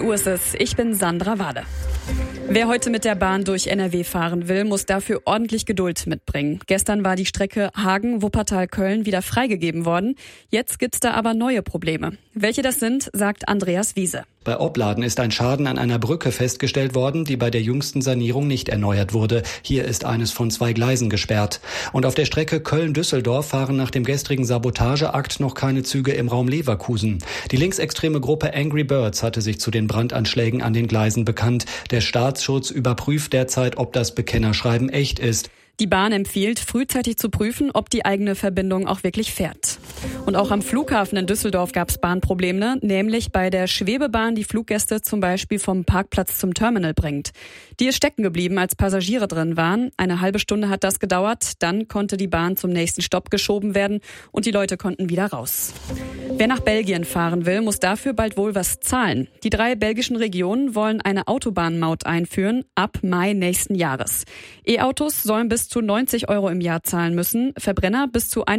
Uhr ist es. Ich bin Sandra Wade. Wer heute mit der Bahn durch NRW fahren will, muss dafür ordentlich Geduld mitbringen. Gestern war die Strecke Hagen-Wuppertal-Köln wieder freigegeben worden. Jetzt gibt's da aber neue Probleme. Welche das sind, sagt Andreas Wiese. Bei Opladen ist ein Schaden an einer Brücke festgestellt worden, die bei der jüngsten Sanierung nicht erneuert wurde. Hier ist eines von 2 Gleisen gesperrt. Und auf der Strecke Köln-Düsseldorf fahren nach dem gestrigen Sabotageakt noch keine Züge im Raum Leverkusen. Die linksextreme Gruppe Angry Birds hatte sich zu den Brandanschlägen an den Gleisen bekannt. Der Staatsschutz überprüft derzeit, ob das Bekennerschreiben echt ist. Die Bahn empfiehlt, frühzeitig zu prüfen, ob die eigene Verbindung auch wirklich fährt. Und auch am Flughafen in Düsseldorf gab es Bahnprobleme, nämlich bei der Schwebebahn, die Fluggäste zum Beispiel vom Parkplatz zum Terminal bringt. Die ist stecken geblieben, als Passagiere drin waren. Eine halbe Stunde hat das gedauert, dann konnte die Bahn zum nächsten Stopp geschoben werden und die Leute konnten wieder raus. Wer nach Belgien fahren will, muss dafür bald wohl was zahlen. Die 3 belgischen Regionen wollen eine Autobahnmaut einführen ab Mai nächsten Jahres. E-Autos sollen bis zu 90 € im Jahr zahlen müssen, Verbrenner bis zu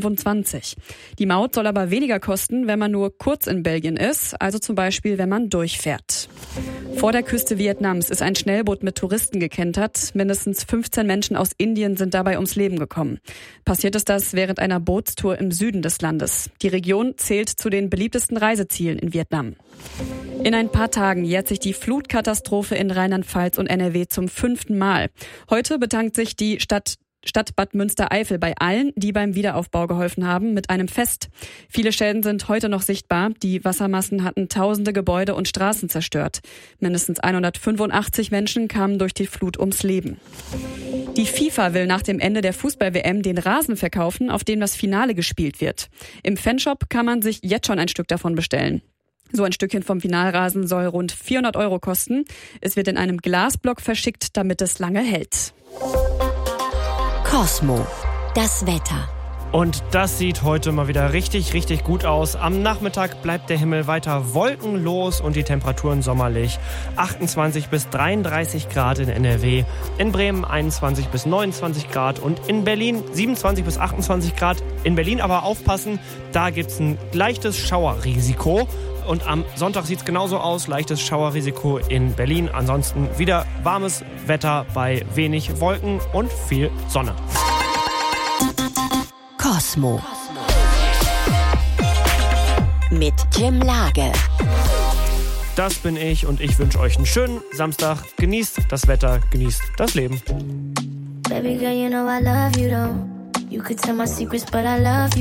125. Die Maut soll aber weniger kosten, wenn man nur kurz in Belgien ist, also zum Beispiel, wenn man durchfährt. Vor der Küste Vietnams ist ein Schnellboot mit Touristen gekentert. Mindestens 15 Menschen aus Indien sind dabei ums Leben gekommen. Passiert ist das während einer Bootstour im Süden des Landes. Die Region zählt zu den beliebtesten Reisezielen in Vietnam. In ein paar Tagen jährt sich die Flutkatastrophe in Rheinland-Pfalz und NRW zum 5. Mal. Heute bedankt sich die Stadt Bad Münstereifel bei allen, die beim Wiederaufbau geholfen haben, mit einem Fest. Viele Schäden sind heute noch sichtbar. Die Wassermassen hatten tausende Gebäude und Straßen zerstört. Mindestens 185 Menschen kamen durch die Flut ums Leben. Die FIFA will nach dem Ende der Fußball-WM den Rasen verkaufen, auf dem das Finale gespielt wird. Im Fanshop kann man sich jetzt schon ein Stück davon bestellen. So ein Stückchen vom Finalrasen soll rund 400 € kosten. Es wird in einem Glasblock verschickt, damit es lange hält. Cosmo, das Wetter. Und das sieht heute mal wieder richtig, richtig gut aus. Am Nachmittag bleibt der Himmel weiter wolkenlos und die Temperaturen sommerlich. 28 bis 33 Grad in NRW, in Bremen 21 bis 29 Grad und in Berlin 27 bis 28 Grad. In Berlin aber aufpassen, da gibt's ein leichtes Schauerrisiko. Und am Sonntag sieht es genauso aus, leichtes Schauerrisiko in Berlin. Ansonsten wieder warmes Wetter bei wenig Wolken und viel Sonne. Cosmo. Mit Jim Lage. Das bin ich und ich wünsche euch einen schönen Samstag. Genießt das Wetter, genießt das Leben. Baby girl, you know I love you though. You could tell my secrets, but I love you.